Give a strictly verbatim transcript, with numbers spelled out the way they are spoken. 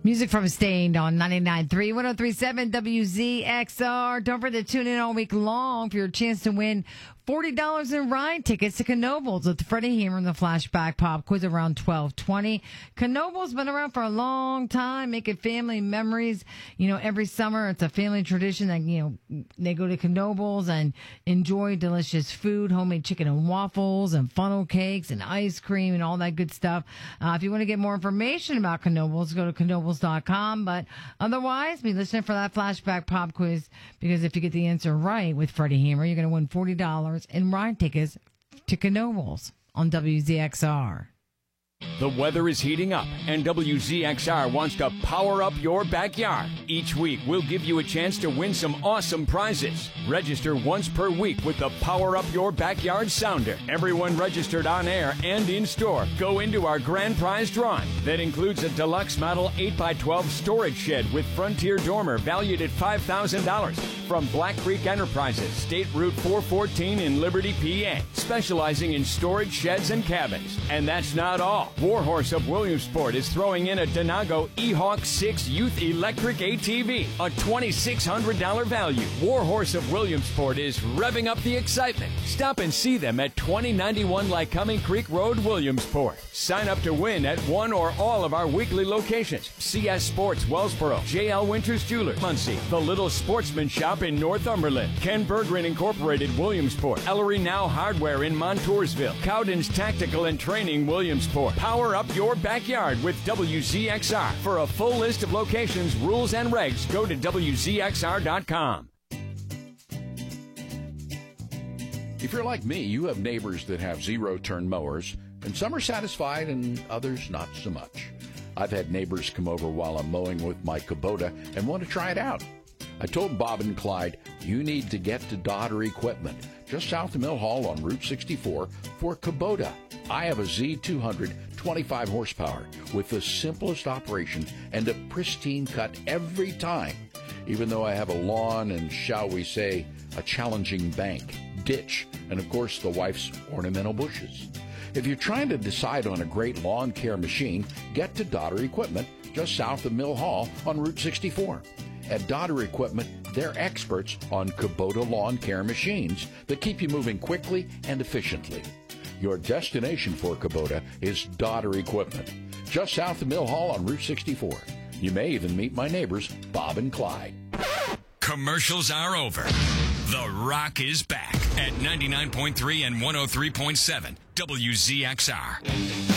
Music from Stained on ninety-nine point three, one oh three point seven W Z X R. Don't forget to tune in all week long for your chance to win forty dollars in ride tickets to Knoebels with Freddie Hammer and the Flashback Pop Quiz around twelve twenty. Knoebels been around for a long time, making family memories. You know, every summer it's a family tradition that, you know, they go to Knoebels and enjoy delicious food, homemade chicken and waffles and funnel cakes and ice cream and all that good stuff. Uh, if you want to get more information about Knoebels, go to knoebels dot com. But otherwise, be listening for that Flashback Pop Quiz, because if you get the answer right with Freddie Hammer, you're going to win forty dollars in ride tickets to Knoebels on W Z X R. The weather is heating up, and W Z X R wants to power up your backyard. Each week, we'll give you a chance to win some awesome prizes. Register once per week with the Power Up Your Backyard Sounder. Everyone registered on air and in store go into our grand prize drawing. That includes a deluxe model eight by twelve storage shed with Frontier dormer valued at five thousand dollars from Black Creek Enterprises, State Route four fourteen in Liberty, P A, specializing in storage sheds and cabins. And that's not all. Warhorse of Williamsport is throwing in a Denago E-Hawk six Youth Electric A T V, a twenty-six hundred dollars value. Warhorse of Williamsport is revving up the excitement. Stop and see them at twenty ninety-one Lycoming Creek Road, Williamsport. Sign up to win at one or all of our weekly locations. C S Sports, Wellsboro, J L Winters Jewelers, Muncie, The Little Sportsman Shop in Northumberland, Ken Berggren Incorporated, Williamsport, Ellery Now Hardware in Montoursville, Cowden's Tactical and Training, Williamsport. Power up your backyard with W Z X R. For a full list of locations, rules, and regs, go to W Z X R dot com. If you're like me, you have neighbors that have zero-turn mowers, and some are satisfied and others not so much. I've had neighbors come over while I'm mowing with my Kubota and want to try it out. I told Bob and Clyde, you need to get to Dodder Equipment, just south of Mill Hall on Route sixty-four, for Kubota. I have a Z two hundred, twenty-five horsepower, with the simplest operation and a pristine cut every time, even though I have a lawn and, shall we say, a challenging bank, ditch, and of course the wife's ornamental bushes. If you're trying to decide on a great lawn care machine, get to Dodder Equipment, just south of Mill Hall on Route sixty-four. At Dodder Equipment, they're experts on Kubota lawn care machines that keep you moving quickly and efficiently. Your destination for Kubota is Dodder Equipment, just south of Mill Hall on Route sixty-four. You may even meet my neighbors, Bob and Clyde. Commercials are over. The Rock is back at ninety-nine point three and one oh three point seven W Z X R.